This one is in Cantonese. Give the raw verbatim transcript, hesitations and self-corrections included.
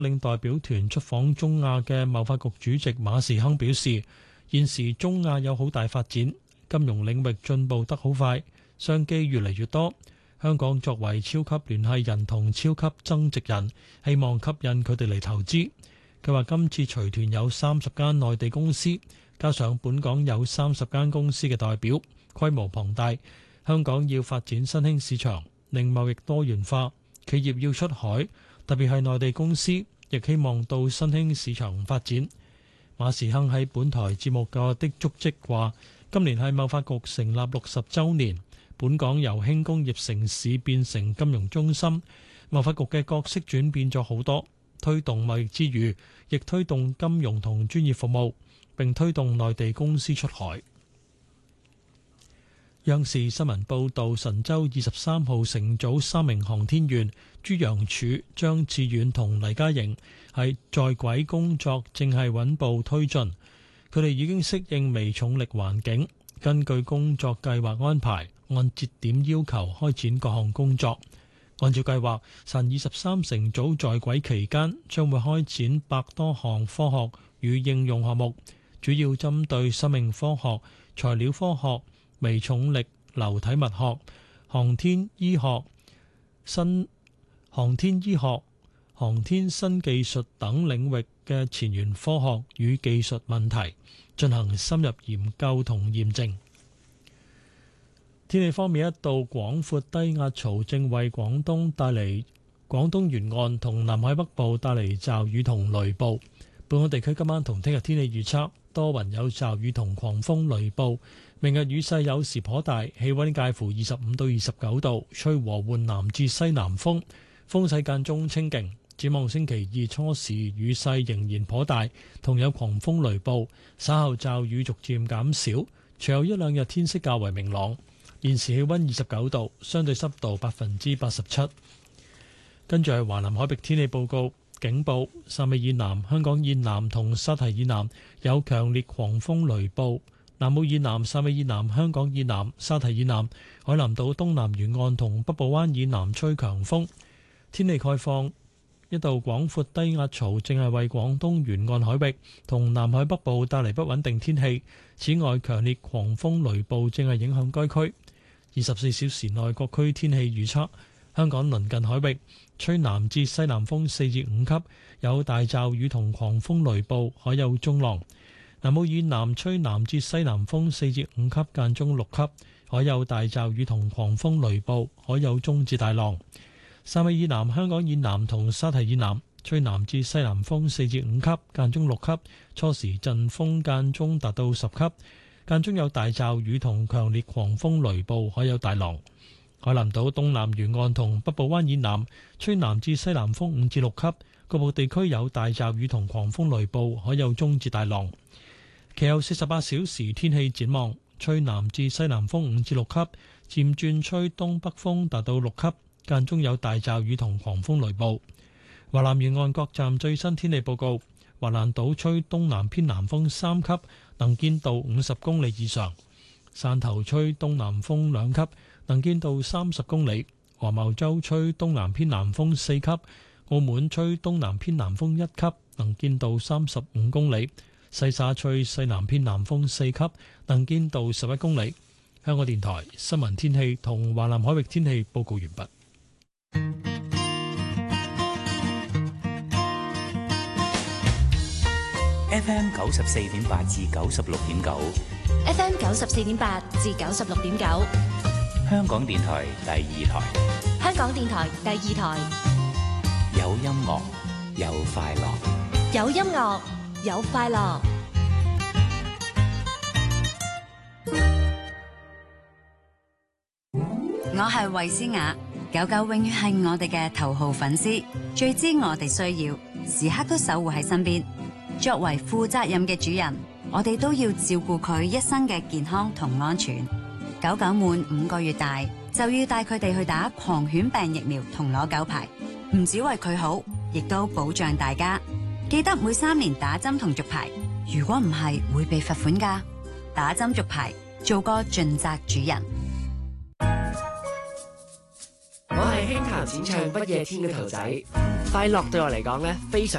領代表團出訪中亞嘅貿發局主席馬時亨表示，現時中亞有好大發展，金融領域進步得好快，商機越嚟越多。香港作為超級聯繫人同超級增值人，希望吸引佢哋嚟投資。佢話今次隨團有三十間內地公司，加上本港有三十間公司嘅代表，規模龐大。香港要發展新興市場，令貿易多元化，企業要出海，特別係內地公司，亦希望到新興市場發展。馬時亨喺本台節目嘅的足跡話，今年係貿發局成立六十週年，本港由輕工業城市變成金融中心，貿發局嘅角色轉變咗好多，推動貿易之餘，亦推動金融同專業服務，並推動內地公司出海。央視新聞報導，神舟二十三號乘組三名航天員朱楊柱、張志遠同黎嘉瑩喺在軌工作正係穩步推進，佢哋已經適應微重力環境，根據工作計劃安排，按節點要求開展各項工作。按照計劃，神二十三乘組在軌期間將會開展百多項科學與應用項目，主要針對生命科學、材料科學、微重力流體物學、航天醫學、新航天醫學、航天新技術等領域嘅前沿科學與技術問題進行深入研究同驗證。天氣方面，一道廣闊低壓槽正為廣東帶嚟廣東沿岸同南海北部帶嚟驟雨同雷暴。本港地區今晚同聽日天氣預測，多雲有驟雨同狂風雷暴。明日雨勢有時頗大，氣溫介乎二十五到二十九度，吹和緩南至西南風，風勢間中清勁。展望星期二初時雨勢仍然頗大，同有狂風雷暴，稍後驟雨逐漸減少，隨後一兩日天色較為明朗。現時氣溫二十九度，相對濕度百分之八十七。跟住係華南海域天氣報告，警報：汕尾以南、香港以南同沙堤以南有強烈狂風雷暴。南澳以南、汕尾以南、香港以南、沙堤以南、海南島東南沿岸同北部灣以南吹強風。天氣概況：一道廣闊低壓槽正係為廣東沿岸海域同南海北部帶嚟不穩定天氣。此外，強烈狂風雷暴正係影響該區。二十四小時內各區天氣預測：香港鄰近海域吹南至西南風四至五級，有大驟雨同狂風雷暴，海有中浪。南澳以南吹南至西南風四至五級，間中六級，海有大驟雨同狂風雷暴，海有中至大浪。汕尾以南、香港以南同沙堤以南吹南至西南風四至五級，間中六級，初時陣風間中達到十級，間中有大驟雨同強烈狂風雷暴，海有大浪。海南島東南沿岸同北部灣以南吹南至西南風五至六級，局部地區有大驟雨同狂風雷暴，海有中至大浪。其後四十八小時天氣展望：吹南至西南風五至六級，漸轉吹東北風達到六級，間中有大驟雨同狂風雷暴。華南沿岸各站最新天氣報告：華南島吹東南偏南風三級，能見度五十公里以上；汕頭吹東南風兩級，能見度三十公里；黃茅洲吹東南偏南風四級；澳門吹東南偏南風一級，能見度三十五公里。西沙吹西南偏南風四級，能見度十一公里。香港電台新聞天氣同華南海域天氣報告完畢。 F M 九十四點八至九十六點九 ，F M 九十四點八至九十六點九， 香港電台第二台， 香港電台第二台， 有音樂，有快樂， 有音樂。有快樂， 我係衛詩雅，狗狗永遠係我哋嘅頭號粉絲，最知我哋需要，時刻都守護喺身邊。作為負責任嘅主人，我哋都要照顧佢一生嘅健康同安全。狗狗滿五個月大，就要帶佢哋去打狂犬病疫苗同攞狗牌，唔止為佢好，亦都保障大家。記得每三年打針同續牌，如果唔係會被罰款㗎。打針續牌，做個盡責主人。 我係輕彈淺唱不夜天嘅頭仔。 快樂對我嚟講咧非常